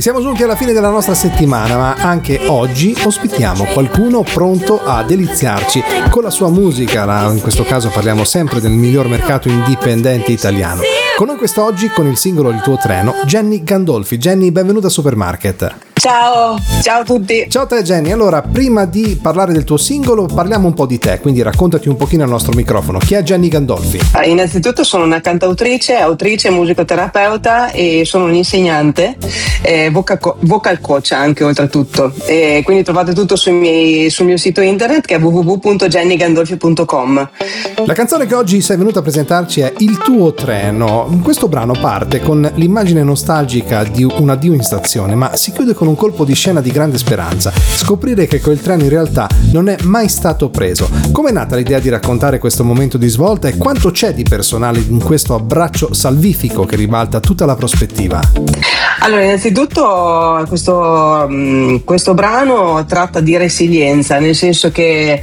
Siamo giunti alla fine della nostra settimana, ma anche oggi ospitiamo qualcuno pronto a deliziarci con la sua musica. In questo caso parliamo sempre del miglior mercato indipendente italiano. Con noi quest'oggi, con il singolo Il tuo treno, Jenny Gandolfi. Jenny, benvenuta a Supermarket. Ciao a tutti. Ciao a te Jenny, allora prima di parlare del tuo singolo parliamo un po' di te, quindi raccontati un pochino al nostro microfono. Chi è Jenny Gandolfi? Innanzitutto sono una cantautrice, autrice, musicoterapeuta e sono un'insegnante, vocal coach anche oltretutto, e quindi trovate tutto sul mio sito internet che è www.jennygandolfi.com. La canzone che oggi sei venuta a presentarci è Il tuo treno. Questo brano parte con l'immagine nostalgica di un addio in stazione, ma si chiude con un colpo di scena di grande speranza, scoprire che quel treno in realtà non è mai stato preso. Com'è nata l'idea di raccontare questo momento di svolta e quanto c'è di personale in questo abbraccio salvifico che ribalta tutta la prospettiva? Allora, innanzitutto questo brano tratta di resilienza, nel senso che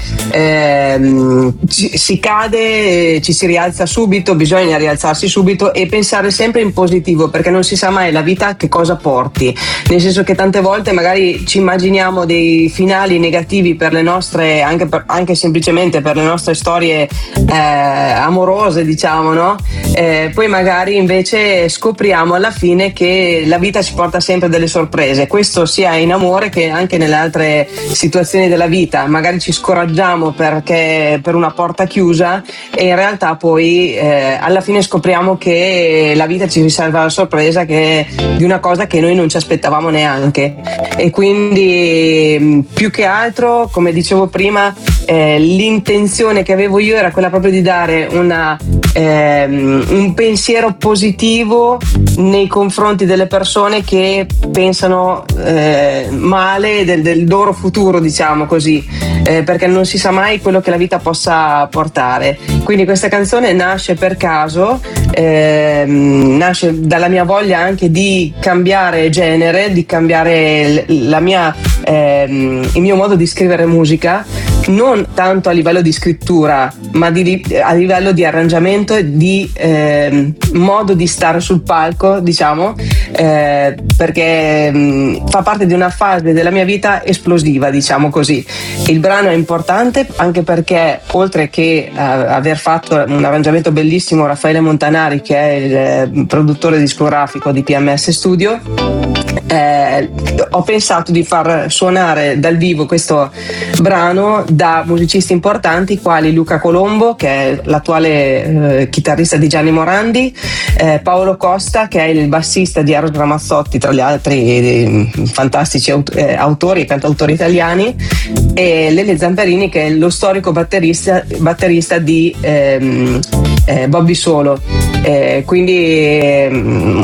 si cade, ci si rialza subito, bisogna rialzarsi subito e pensare sempre in positivo, perché non si sa mai la vita che cosa porti, nel senso che tante volte magari ci immaginiamo dei finali negativi per le nostre, anche semplicemente per le nostre storie amorose, diciamo, no? Poi magari invece scopriamo alla fine che la vita ci porta sempre delle sorprese, questo sia in amore che anche nelle altre situazioni della vita. Magari ci scoraggiamo perché per una porta chiusa e in realtà poi alla fine scopriamo che la vita ci riserva la sorpresa che di una cosa che noi non ci aspettavamo neanche. E quindi più che altro, come dicevo prima, l'intenzione che avevo io era quella proprio di dare un pensiero positivo nei confronti delle persone che pensano male del loro futuro, diciamo così, perché non si sa mai quello che la vita possa portare. Quindi questa canzone nasce per caso, nasce dalla mia voglia anche di cambiare genere, di cambiare il mio modo di scrivere musica, non tanto a livello di scrittura ma a livello di arrangiamento e di modo di stare sul palco, diciamo, perché fa parte di una fase della mia vita esplosiva, diciamo così. Il brano è importante anche perché, oltre che aver fatto un arrangiamento bellissimo, Raffaele Montanari, che è il produttore discografico di PMS Studio, ho pensato di far suonare dal vivo questo brano da musicisti importanti quali Luca Colombo, che è l'attuale chitarrista di Gianni Morandi, Paolo Costa, che è il bassista di Eros Ramazzotti, tra gli altri fantastici autori e cantautori italiani, e Lele Zamperini, che è lo storico batterista di Bobby Solo. Quindi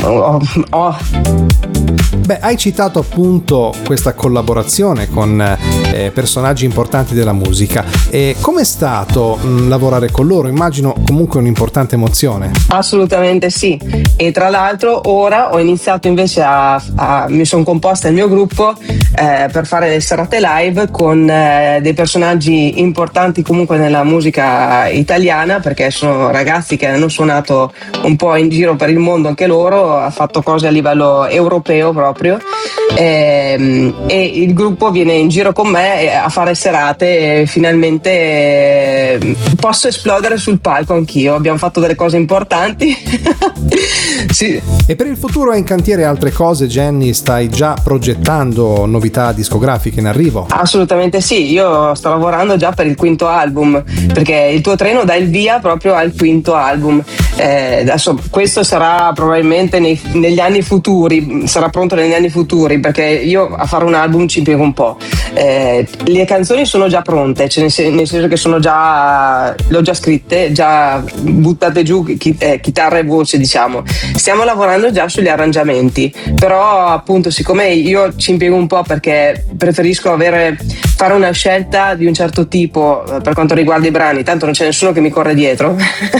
hai citato appunto questa collaborazione con personaggi importanti della musica. Com'è stato lavorare con loro? Immagino comunque un'importante emozione. Assolutamente sì, e tra l'altro ora ho iniziato invece mi sono composta il mio gruppo per fare le serate live con dei personaggi importanti comunque nella musica italiana, perché sono ragazzi che hanno suonato un po' in giro per il mondo anche loro, ha fatto cose a livello europeo proprio, e il gruppo viene in giro con me a fare serate e finalmente posso esplodere sul palco anch'io. Abbiamo fatto delle cose importanti. Sì. E per il futuro è in cantiere altre cose, Jenny? Stai già progettando novità discografiche in arrivo? Assolutamente sì, io sto lavorando già per il quinto album, perché Il tuo treno dà il via proprio al quinto album. Adesso questo sarà probabilmente negli anni futuri, sarà pronto negli anni futuri, perché io a fare un album ci impiego un po'. Le canzoni sono già pronte, cioè nel senso che le ho già scritte, già buttate giù chitarra e voce, diciamo. Stiamo lavorando già sugli arrangiamenti, però appunto siccome io ci impiego un po' perché preferisco fare una scelta di un certo tipo per quanto riguarda i brani, tanto non c'è nessuno che mi corre dietro.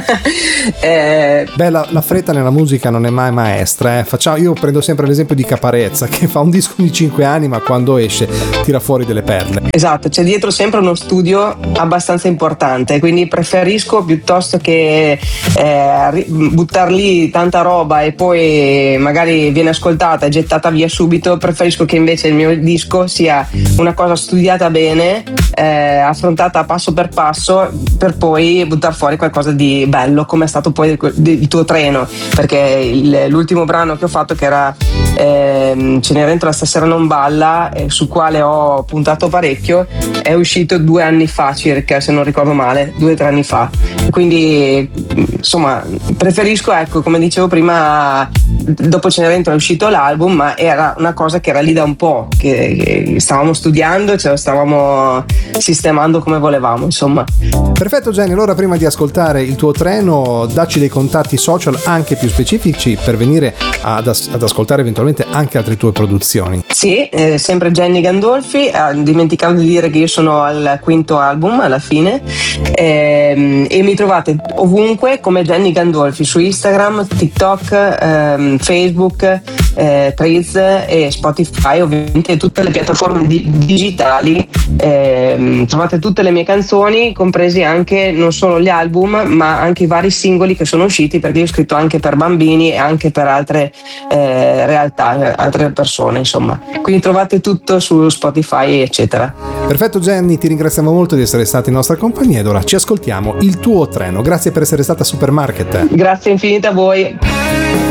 Beh, la fretta nella musica non è mai maestra. Io prendo sempre l'esempio di Caparezza, che fa un disco di 5 anni, ma quando esce tira fuori delle perle. Esatto, c'è dietro sempre uno studio abbastanza importante, quindi preferisco, piuttosto che buttar lì tanta roba e poi magari viene ascoltata e gettata via subito, preferisco che invece il mio disco sia una cosa studiata bene, affrontata passo per passo, per poi buttare fuori qualcosa di bello, come è stato poi il tuo treno, perché l'ultimo brano che ho fatto, che era Cenerentola stasera non balla, sul quale ho puntato parecchio, è uscito 2 anni fa circa, se non ricordo male, 2 o 3 anni fa. Quindi insomma preferisco, ecco, come dicevo prima, dopo Cenerentola è uscito l'album, ma era una cosa che era lì da un po', che stavamo studiando, ce la stavamo sistemando come volevamo, insomma. Perfetto Jenny, allora prima di ascoltare il tuo treno, dacci dei contatti social anche più specifici per venire ad ascoltare eventualmente anche altre tue produzioni. Sì, sempre Jenny Gandolfi, dimenticavo di dire che io sono al 5º album alla fine, e mi trovate ovunque come Jenny Gandolfi, su Instagram, TikTok, Facebook, Threads e Spotify, ovviamente tutte le piattaforme digitali. Trovate tutte le mie canzoni, compresi anche non solo gli album ma anche i vari singoli che sono usciti, perché io ho scritto anche per bambini e anche per altre realtà, altre persone, insomma. Quindi trovate tutto su Spotify eccetera. Perfetto Jenny, ti ringraziamo molto di essere stata in nostra compagnia ed ora ci ascoltiamo Il tuo treno. Grazie per essere stata a Supermarket. Grazie infinite a voi.